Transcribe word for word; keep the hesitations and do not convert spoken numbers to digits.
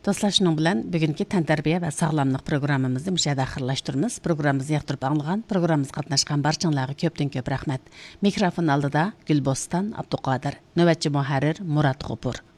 Dostlar, şunun bilan bugünkü tantarbiya va sog'lomlik programmamizni mushada axirlashtiramiz. Programmamizni yoqtirib anglagan, programmamizga qatnashgan barchalarga ko'pdan ko'p rahmat. Mikrofon oldida Gulboston Abduqodir, navbatchi muharrir Murat G'upur.